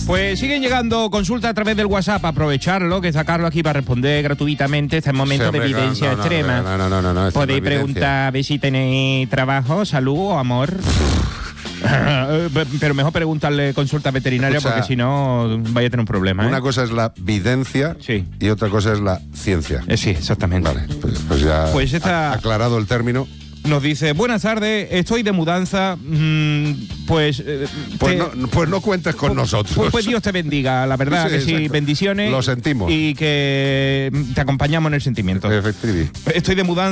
Pues siguen llegando consultas a través del WhatsApp. Aprovecharlo, que está Carlos aquí para responder gratuitamente. Está en momento de evidencia extrema. No. Podéis preguntar a ver si tenéis trabajo, salud o amor. Pero mejor preguntarle consulta veterinaria, porque si no vaya a tener un problema. Una cosa es la videncia y otra cosa es la ciencia. Sí, exactamente. Vale, pues ya está aclarado el término. Nos dice, buenas tardes, estoy de mudanza, pues no cuentes con nosotros. Pues Dios te bendiga, la verdad, que sí, bendiciones. Lo sentimos. Y que te acompañamos en el sentimiento. Efectivamente. Estoy de mudanza.